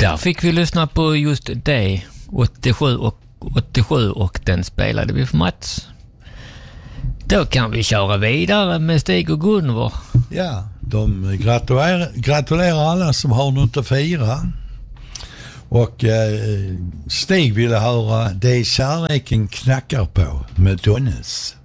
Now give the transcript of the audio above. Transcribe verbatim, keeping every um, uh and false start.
Där fick vi lyssna på just det åttiosju och, åttiosju och den spelade vi för Mats. Då kan vi köra vidare med Stig och Gunvor. Ja, de gratulerar, gratulerar alla som har något att fira. Och eh, Stig ville höra Det kärleken knackar på med Donnes.